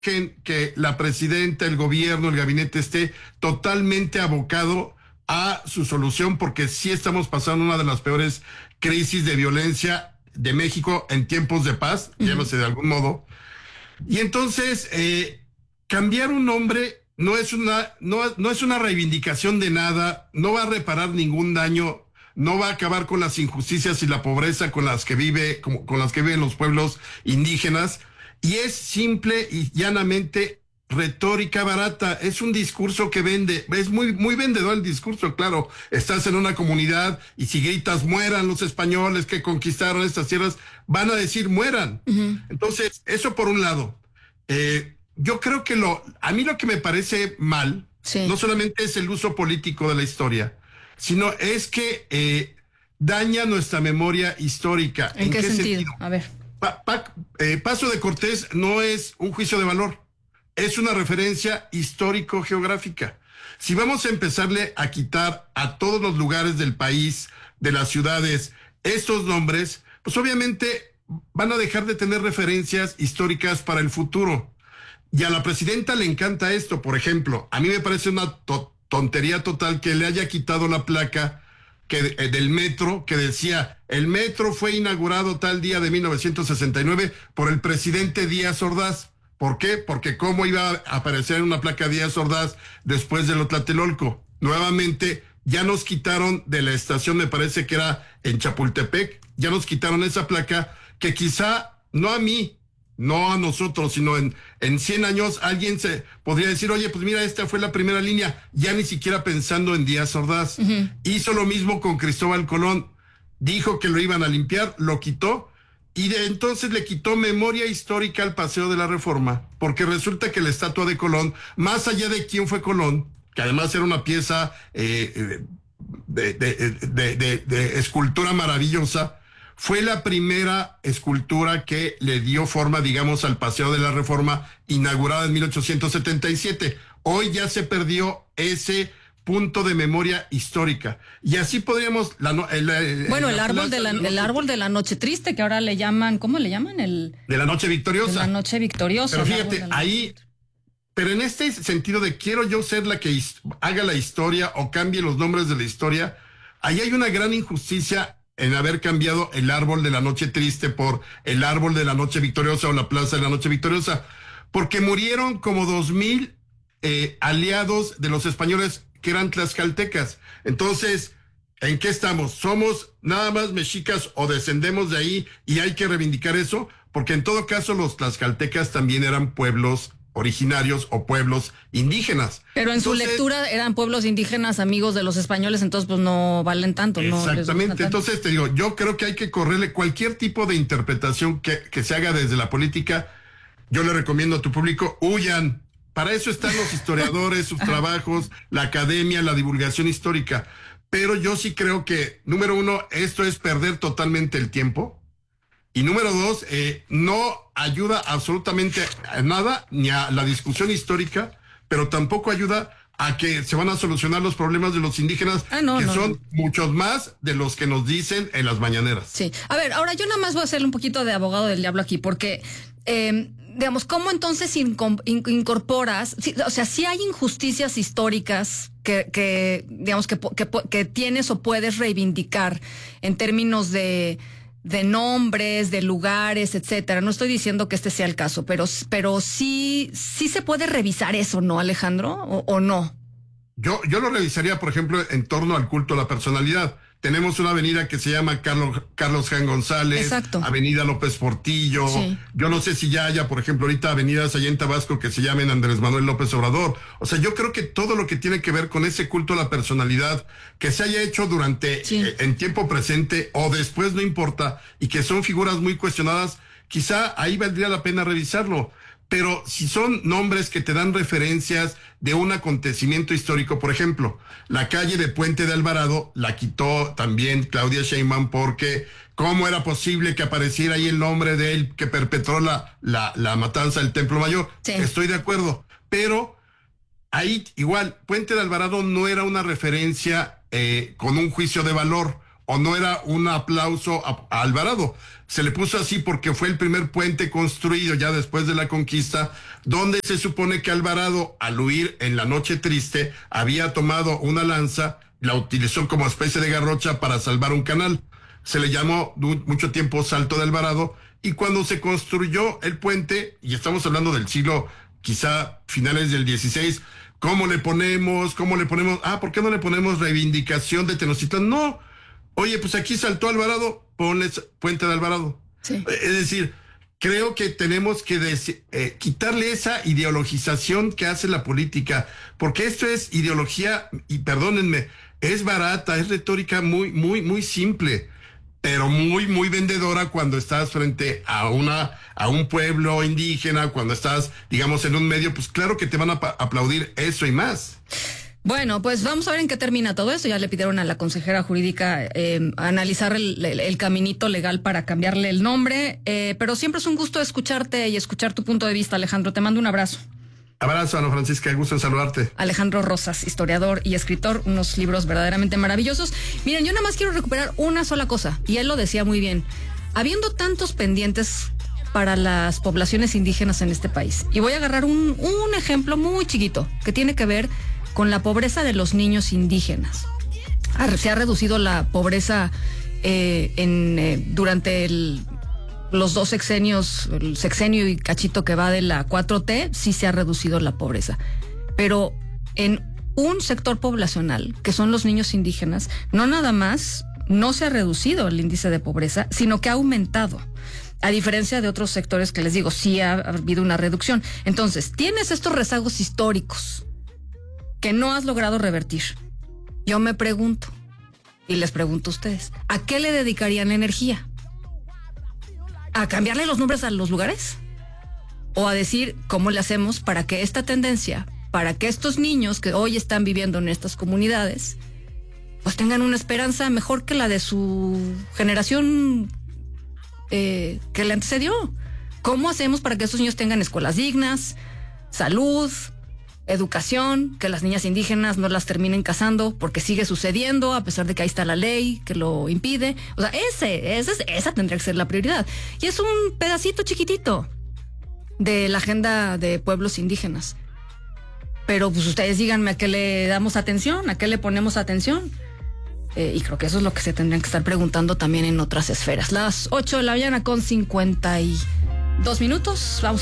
que la presidenta, el gobierno, el gabinete esté totalmente abocado a su solución, porque sí estamos pasando una de las peores crisis de violencia de México en tiempos de paz, llámese de algún modo. Y entonces, cambiar un nombre no es una reivindicación de nada, no va a reparar ningún daño, no va a acabar con las injusticias y la pobreza con las que viven los pueblos indígenas, y es simple y llanamente retórica barata. Es un discurso que vende, es muy, muy vendedor el discurso. Claro, estás en una comunidad y si gritas mueran los españoles que conquistaron estas tierras, van a decir mueran. Entonces, eso por un lado. Yo creo que a mí lo que me parece mal, no solamente es el uso político de la historia, sino es que daña nuestra memoria histórica. ¿En qué sentido? A ver. Paso de Cortés no es un juicio de valor, es una referencia histórico-geográfica. Si vamos a empezarle a quitar a todos los lugares del país, de las ciudades, estos nombres, pues obviamente van a dejar de tener referencias históricas para el futuro. Y a la presidenta le encanta esto. Por ejemplo, a mí me parece una tontería total que le haya quitado la placa del metro, que decía, el metro fue inaugurado tal día de 1969 por el presidente Díaz Ordaz. ¿Por qué? Porque cómo iba a aparecer en una placa Díaz Ordaz después de lo Tlatelolco. Nuevamente, ya nos quitaron de la estación, me parece que era en Chapultepec, ya nos quitaron esa placa que quizá, no a mí, no a nosotros, sino en 100 años alguien se podría decir, oye, pues mira, esta fue la primera línea, ya ni siquiera pensando en Díaz Ordaz. Hizo lo mismo con Cristóbal Colón, dijo que lo iban a limpiar, lo quitó, y entonces le quitó memoria histórica al Paseo de la Reforma, porque resulta que la estatua de Colón, más allá de quién fue Colón, que además era una pieza de escultura maravillosa, fue la primera escultura que le dio forma, digamos, al Paseo de la Reforma, inaugurada en 1877. Hoy ya se perdió ese punto de memoria histórica. Y así podríamos... el árbol de la noche triste, que ahora le llaman... ¿Cómo le llaman? De la noche victoriosa. De la noche victoriosa. Pero fíjate, ahí... Pero en este sentido de quiero yo ser la que haga la historia o cambie los nombres de la historia, ahí hay una gran injusticia en haber cambiado el árbol de la noche triste por el árbol de la noche victoriosa o la plaza de la noche victoriosa, porque murieron como 2,000 aliados de los españoles que eran tlaxcaltecas. Entonces, ¿en qué estamos? ¿Somos nada más mexicas o descendemos de ahí y hay que reivindicar eso? Porque en todo caso los tlaxcaltecas también eran pueblos originarios o pueblos indígenas. Pero en su lectura eran pueblos indígenas amigos de los españoles, entonces pues no valen tanto. Exactamente, entonces te digo, yo creo que hay que correrle cualquier tipo de interpretación que se haga desde la política. Yo le recomiendo a tu público, huyan. Para eso están los historiadores, sus trabajos, la academia, la divulgación histórica. Pero yo sí creo que, número uno, esto es perder totalmente el tiempo. Y número dos, no ayuda absolutamente a nada, ni a la discusión histórica, pero tampoco ayuda a que se van a solucionar los problemas de los indígenas, son muchos más de los que nos dicen en las mañaneras. Sí. A ver, ahora yo nada más voy a hacerle un poquito de abogado del diablo aquí, porque, digamos, ¿cómo entonces incorporas? O sea, sí hay injusticias históricas que digamos, que tienes o puedes reivindicar en términos de nombres, de lugares, etcétera. No estoy diciendo que este sea el caso, pero sí se puede revisar eso, ¿no, Alejandro? ¿O no? Yo lo revisaría, por ejemplo, en torno al culto a la personalidad. Tenemos una avenida que se llama Carlos Jan González, exacto, Avenida López Portillo. Sí. Yo no sé si ya haya, por ejemplo, ahorita avenidas allá en Tabasco que se llamen Andrés Manuel López Obrador. O sea, yo creo que todo lo que tiene que ver con ese culto a la personalidad que se haya hecho durante, en tiempo presente o después, no importa, y que son figuras muy cuestionadas, quizá ahí valdría la pena revisarlo. Pero si son nombres que te dan referencias de un acontecimiento histórico, por ejemplo, la calle de Puente de Alvarado la quitó también Claudia Sheinbaum porque ¿cómo era posible que apareciera ahí el nombre de él que perpetró la matanza del Templo Mayor? Sí. Estoy de acuerdo, pero ahí igual, Puente de Alvarado no era una referencia con un juicio de valor o no era un aplauso a Alvarado. Se le puso así porque fue el primer puente construido ya después de la conquista, donde se supone que Alvarado, al huir en la noche triste, había tomado una lanza, la utilizó como especie de garrocha para salvar un canal. Se le llamó mucho tiempo Salto de Alvarado, y cuando se construyó el puente, y estamos hablando del siglo quizá finales del 16, ¿cómo le ponemos? ¿Por qué no le ponemos reivindicación de Tenochtitlán? No. Oye, pues aquí saltó Alvarado, ponle Puente de Alvarado. Sí. Es decir, creo que tenemos que quitarle esa ideologización que hace la política, porque esto es ideología, y perdónenme, es barata, es retórica muy, muy, muy simple, pero muy, muy vendedora cuando estás frente a un pueblo indígena, cuando estás, digamos, en un medio, pues claro que te van a aplaudir eso y más. Bueno, pues vamos a ver en qué termina todo esto. Ya le pidieron a la consejera jurídica analizar el caminito legal para cambiarle el nombre, pero siempre es un gusto escucharte y escuchar tu punto de vista, Alejandro. Te mando un abrazo. Abrazo, Ana Francisca, gusto en saludarte. Alejandro Rosas, historiador y escritor, unos libros verdaderamente maravillosos. Miren, yo nada más quiero recuperar una sola cosa, y él lo decía muy bien. Habiendo tantos pendientes para las poblaciones indígenas en este país, y voy a agarrar un ejemplo muy chiquito que tiene que ver con la pobreza de los niños indígenas. Se ha reducido la pobreza durante los dos sexenios, el sexenio y cachito que va de la 4T, sí se ha reducido la pobreza. Pero en un sector poblacional, que son los niños indígenas, no nada más no se ha reducido el índice de pobreza, sino que ha aumentado. A diferencia de otros sectores que les digo, sí ha habido una reducción. Entonces, tienes estos rezagos históricos que no has logrado revertir. Yo me pregunto, y les pregunto a ustedes, ¿a qué le dedicarían energía? ¿A cambiarle los nombres a los lugares? ¿O a decir cómo le hacemos para que esta tendencia, para que estos niños que hoy están viviendo en estas comunidades, pues tengan una esperanza mejor que la de su generación que le antecedió? ¿Cómo hacemos para que estos niños tengan escuelas dignas, salud, educación, que las niñas indígenas no las terminen casando porque sigue sucediendo a pesar de que ahí está la ley que lo impide? O sea, esa tendría que ser la prioridad. Y es un pedacito chiquitito de la agenda de pueblos indígenas. Pero pues ustedes díganme a qué le damos atención, a qué le ponemos atención. Y creo que eso es lo que se tendrían que estar preguntando también en otras esferas. Las 8 de la mañana con 52 minutos. Vamos